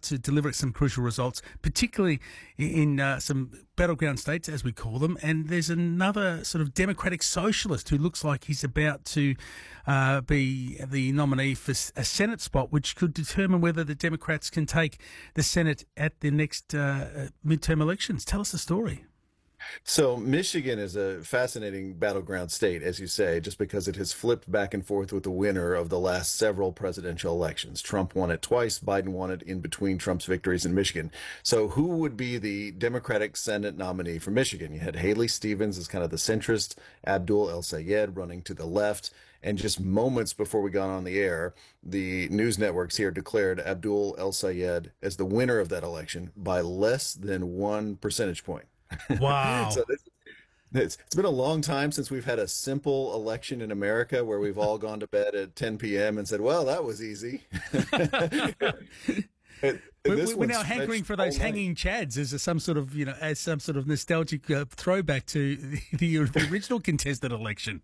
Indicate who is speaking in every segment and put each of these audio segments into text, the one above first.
Speaker 1: to deliver some crucial results, particularly in some battleground states, as we call them. And there's another sort of democratic socialist who looks like he's about to be the nominee for a Senate spot, which could determine whether the Democrats can take the Senate at the next midterm elections. Tell us the story.
Speaker 2: So Michigan is a fascinating battleground state, as you say, just because it has flipped back and forth with the winner of the last several presidential elections. Trump won it twice. Biden won it in between Trump's victories in Michigan. So who would be the Democratic Senate nominee for Michigan? You had Haley Stevens as kind of the centrist, Abdul El-Sayed running to the left. And just moments before we got on the air, the news networks here declared Abdul El-Sayed as the winner of that election by less than 1 percentage point.
Speaker 1: Wow.
Speaker 2: So it's been a long time since we've had a simple election in America where we've all gone to bed at 10 p.m. and said, well, that was easy.
Speaker 1: We're now hankering for those hanging chads as some sort of, as some sort of nostalgic throwback to the original contested election.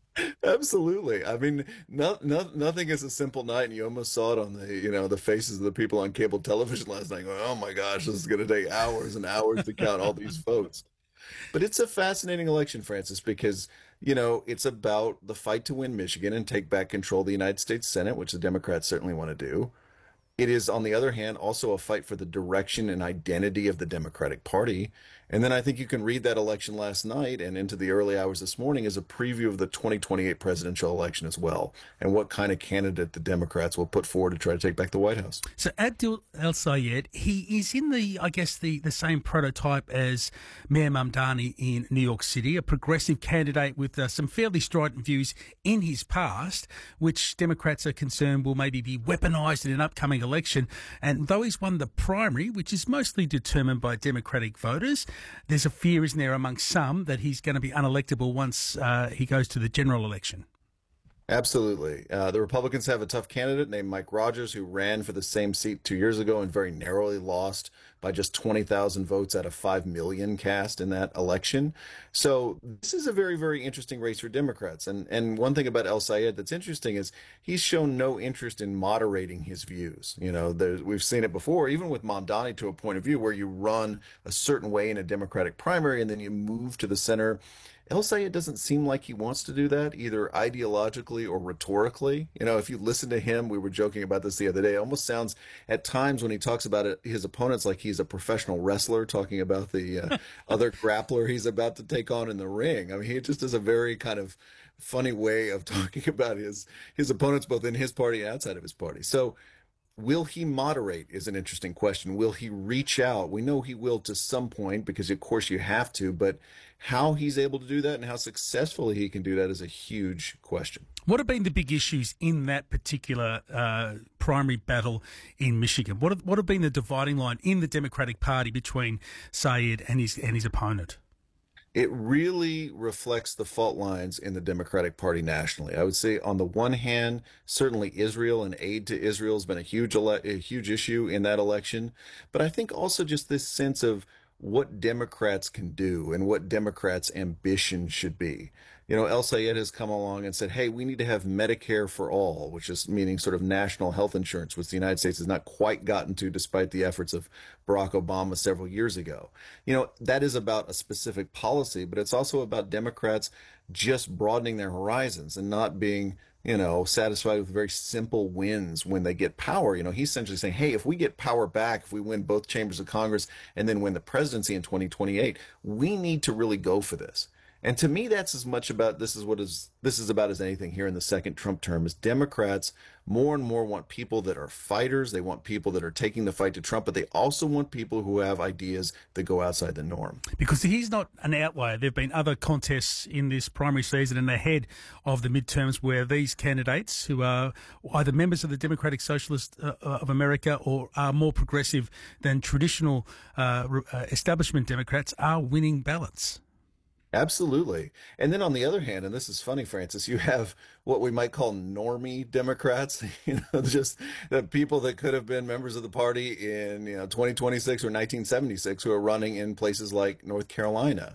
Speaker 2: Absolutely. I mean, nothing is a simple night, and you almost saw it on the faces of the people on cable television last night going, oh my gosh, this is going to take hours and hours to count all these votes. But it's a fascinating election, Francis, because, it's about the fight to win Michigan and take back control of the United States Senate, which the Democrats certainly want to do. It is, on the other hand, also a fight for the direction and identity of the Democratic Party. And then I think you can read that election last night and into the early hours this morning as a preview of the 2028 presidential election as well, and what kind of candidate the Democrats will put forward to try to take back the White House.
Speaker 1: So Abdul El-Sayed, he is in the same prototype as Mayor Mamdani in New York City, a progressive candidate with some fairly strident views in his past, which Democrats are concerned will maybe be weaponised in an upcoming election. And though he's won the primary, which is mostly determined by Democratic voters, there's a fear, isn't there, amongst some that he's going to be unelectable once he goes to the general election.
Speaker 2: Absolutely. The Republicans have a tough candidate named Mike Rogers, who ran for the same seat 2 years ago and very narrowly lost by just 20,000 votes out of 5 million cast in that election. So this is a very, very interesting race for Democrats. And one thing about El-Sayed that's interesting is he's shown no interest in moderating his views. We've seen it before, even with Mamdani, to a point of view where you run a certain way in a Democratic primary and then you move to the center. El-Sayed doesn't seem like he wants to do that, either ideologically or rhetorically. If you listen to him, we were joking about this the other day, it almost sounds at times when he talks about it, his opponents, like he's a professional wrestler talking about the other grappler he's about to take on in the ring. I mean, he just has a very kind of funny way of talking about his opponents, both in his party and outside of his party. So will he moderate is an interesting question. Will he reach out? We know he will to some point because, of course, you have to, but how he's able to do that and how successfully he can do that is a huge question.
Speaker 1: What have been the big issues in that particular primary battle in Michigan? What have been the dividing line in the Democratic Party between Sayed and his opponent?
Speaker 2: It really reflects the fault lines in the Democratic Party nationally. I would say, on the one hand, certainly Israel and aid to Israel has been a huge issue in that election. But I think also just this sense of what Democrats can do and what Democrats' ambition should be. El-Sayed has come along and said, hey, we need to have Medicare for all, which is meaning sort of national health insurance, which the United States has not quite gotten to despite the efforts of Barack Obama several years ago. That is about a specific policy, but it's also about Democrats just broadening their horizons and not being satisfied with very simple wins when they get power. He's essentially saying, hey, if we get power back, if we win both chambers of Congress and then win the presidency in 2028, we need to really go for this. And to me, that's as much about this is about as anything here in the second Trump term. Is Democrats more and more want people that are fighters. They want people that are taking the fight to Trump, but they also want people who have ideas that go outside the norm.
Speaker 1: Because he's not an outlier. There have been other contests in this primary season and ahead of the midterms where these candidates, who are either members of the Democratic Socialist of America or are more progressive than traditional establishment Democrats, are winning ballots.
Speaker 2: Absolutely. And then on the other hand, and this is funny, Francis, you have what we might call normie Democrats, just the people that could have been members of the party in 2026 or 1976 who are running in places like North Carolina.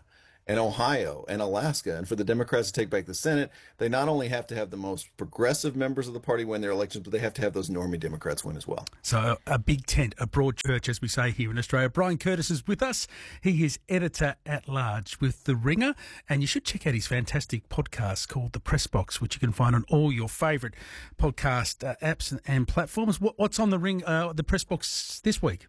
Speaker 2: and Ohio and Alaska. And for the Democrats to take back the Senate, they not only have to have the most progressive members of the party win their elections, but they have to have those normie Democrats win as well.
Speaker 1: So a big tent, a broad church, as we say here in Australia. Brian Curtis is with us. He is editor-at-large with The Ringer, and you should check out his fantastic podcast called The Press Box, which you can find on all your favourite podcast apps and platforms. What's on the Press Box this week?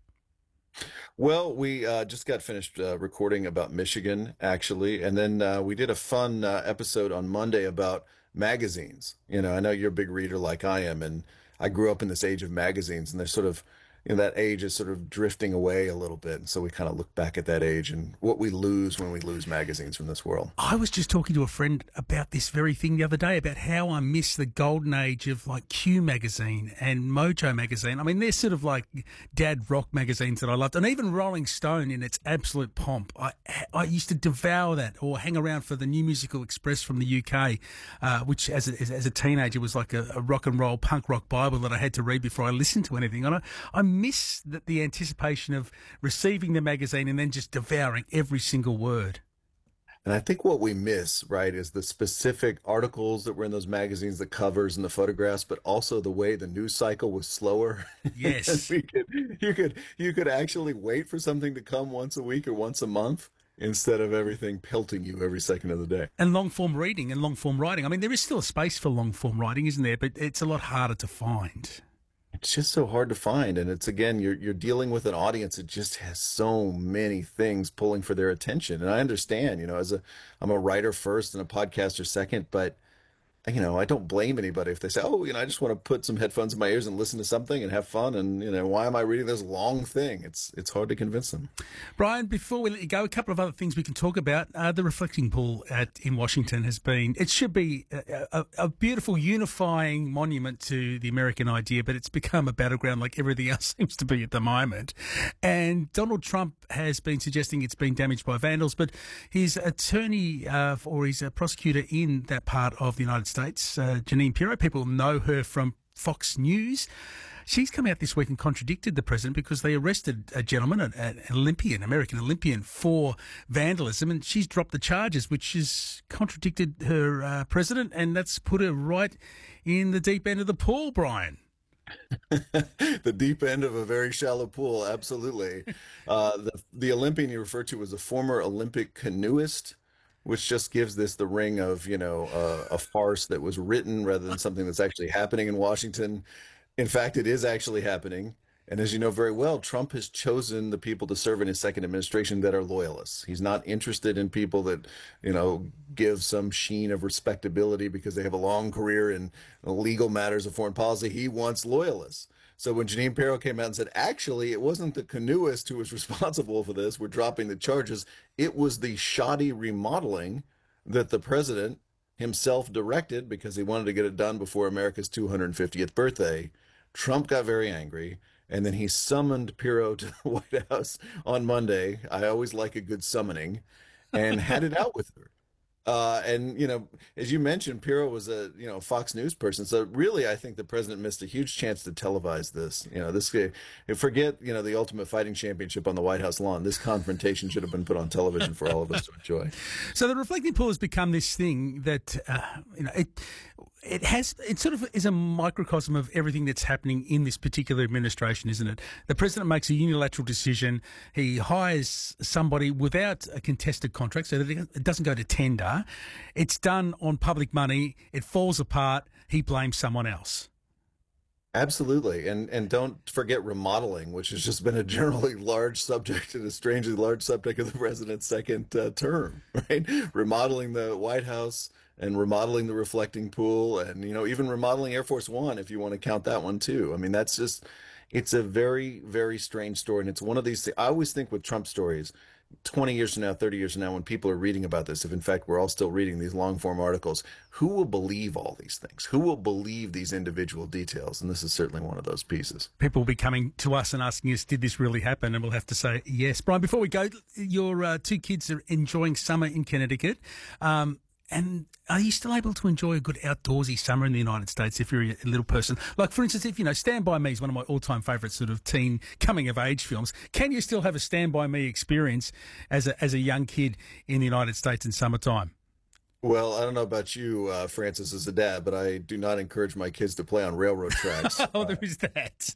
Speaker 2: Well, we just got finished recording about Michigan, actually, and then we did a fun episode on Monday about magazines. You know, I know you're a big reader like I am, and I grew up in this age of magazines, and they're sort of, you know, that age is sort of drifting away a little bit. And so we kind of look back at that age and what we lose when we lose magazines from this world.
Speaker 1: I was just talking to a friend about this very thing the other day, about how I miss the golden age of like Q magazine and Mojo magazine. I mean, they're sort of like dad rock magazines that I loved. And even Rolling Stone in its absolute pomp. I used to devour that, or hang around for the New Musical Express from the UK, which as a teenager was like a rock and roll punk rock Bible that I had to read before I listened to anything. And I miss the anticipation of receiving the magazine and then just devouring every single word.
Speaker 2: And I think what we miss, right, is the specific articles that were in those magazines, the covers and the photographs, but also the way the news cycle was slower.
Speaker 1: Yes.
Speaker 2: you could actually wait for something to come once a week or once a month instead of everything pelting you every second of the day.
Speaker 1: And long-form reading and long-form writing. I mean, there is still a space for long-form writing, isn't there? But it's a lot harder to find.
Speaker 2: It's just so hard to find, and it's, again, you're dealing with an audience that just has so many things pulling for their attention. And I understand, you know, I'm a writer first and a podcaster second, but you know, I don't blame anybody if they say, oh, you know, I just want to put some headphones in my ears and listen to something and have fun. And, you know, why am I reading this long thing? It's hard to convince them.
Speaker 1: Brian, before we let you go, a couple of other things we can talk about. The reflecting pool in Washington it should be a beautiful unifying monument to the American idea, but it's become a battleground like everything else seems to be at the moment. And Donald Trump has been suggesting it's been damaged by vandals, but his attorney or his prosecutor in that part of the United States, Jeanine Pirro, people know her from Fox News. She's come out this week and contradicted the president because they arrested a gentleman, an American Olympian, for vandalism, and she's dropped the charges, which has contradicted her president, and that's put her right in the deep end of the pool, Brian.
Speaker 2: The deep end of a very shallow pool, absolutely. The Olympian you refer to was a former Olympic canoeist, which just gives this the ring of, you know, a farce that was written rather than something that's actually happening in Washington. In fact, it is actually happening. And as you know very well, Trump has chosen the people to serve in his second administration that are loyalists. He's not interested in people that, you know, give some sheen of respectability because they have a long career in legal matters of foreign policy. He wants loyalists. So when Jeanine Pirro came out and said, actually, it wasn't the canoeist who was responsible for this, we're dropping the charges, it was the shoddy remodeling that the president himself directed because he wanted to get it done before America's 250th birthday. Trump got very angry, and then he summoned Pirro to the White House on Monday. I always like a good summoning, and had it out with her. And, you know, as you mentioned, Pirro was a, you know, Fox News person. So really, I think the president missed a huge chance to televise this. You know, forget, you know, the Ultimate Fighting Championship on the White House lawn. This confrontation should have been put on television for all of us to enjoy.
Speaker 1: So the reflecting pool has become this thing that, you know, it sort of is a microcosm of everything that's happening in this particular administration, isn't it? The president makes a unilateral decision. He hires somebody without a contested contract so that it doesn't go to tender. It's done on public money. It falls apart. He blames someone else.
Speaker 2: Absolutely. And don't forget remodeling, which has just been a generally large subject and a strangely large subject of the president's second term, right? Remodeling the White House and remodeling the reflecting pool and, you know, even remodeling Air Force One, if you want to count that one too. I mean, that's just, it's a very, very strange story. And it's one of these things, I always think with Trump stories, 20 years from now, 30 years from now, when people are reading about this, if in fact we're all still reading these long form articles, who will believe all these things? Who will believe these individual details? And this is certainly one of those pieces.
Speaker 1: People will be coming to us and asking us, did this really happen? And we'll have to say yes. Brian, before we go, your two kids are enjoying summer in Connecticut. And are you still able to enjoy a good outdoorsy summer in the United States if you're a little person? Like, for instance, if, Stand By Me is one of my all-time favourite sort of teen coming-of-age films. Can you still have a Stand By Me experience as a young kid in the United States in summertime?
Speaker 2: Well, I don't know about you, Francis, as a dad, but I do not encourage my kids to play on railroad tracks.
Speaker 1: Oh, there is that.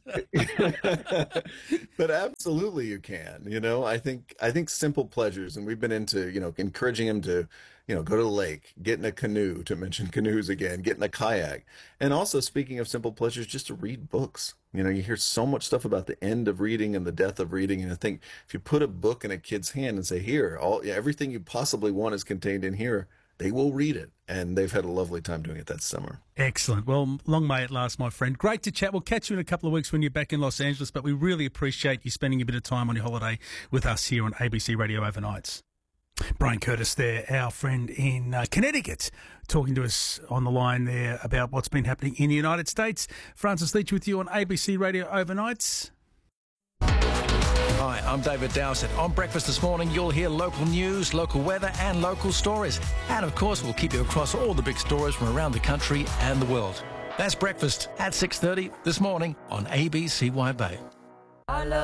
Speaker 2: But absolutely you can. I think simple pleasures, and we've been into, encouraging him to, go to the lake, get in a canoe, to mention canoes again, get in a kayak. And also, speaking of simple pleasures, just to read books. You hear so much stuff about the end of reading and the death of reading. And I think if you put a book in a kid's hand and say, here, everything you possibly want is contained in here, they will read it, and they've had a lovely time doing it that summer.
Speaker 1: Excellent. Well, long may it last, my friend. Great to chat. We'll catch you in a couple of weeks when you're back in Los Angeles, but we really appreciate you spending a bit of time on your holiday with us here on ABC Radio Overnights. Brian Curtis there, our friend in Connecticut, talking to us on the line there about what's been happening in the United States. Francis Leach with you on ABC Radio Overnights.
Speaker 3: Hi, I'm David Dowsett. On Breakfast this morning, you'll hear local news, local weather and local stories. And of course, we'll keep you across all the big stories from around the country and the world. That's Breakfast at 6:30 this morning on ABCY Bay.